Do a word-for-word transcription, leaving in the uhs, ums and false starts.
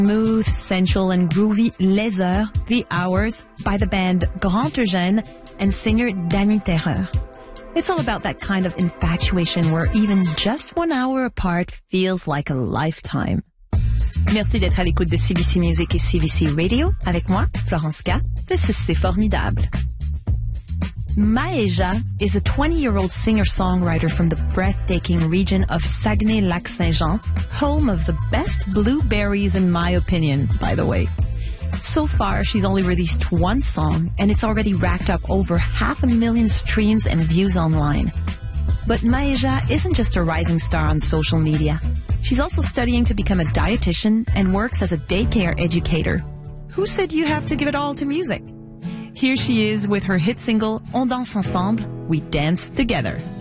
Smooth, sensual, and groovy Les Heures, The Hours, by the band Grand Eugène and singer Danny Terreur. It's all about that kind of infatuation where even just one hour apart feels like a lifetime. Merci d'être à l'écoute de C B C Music et C B C Radio. Avec moi, Florence K. This is C'est Formidable. Maëja is a twenty-year-old singer-songwriter from the breathtaking region of Saguenay-Lac-Saint-Jean, home of the best blueberries in my opinion, by the way. So far, she's only released one song, and it's already racked up over half a million streams and views online. But Maëja isn't just a rising star on social media. She's also studying to become a dietitian and works as a daycare educator. Who said you have to give it all to music? Here she is with her hit single, On Danse Ensemble, We Dance Together.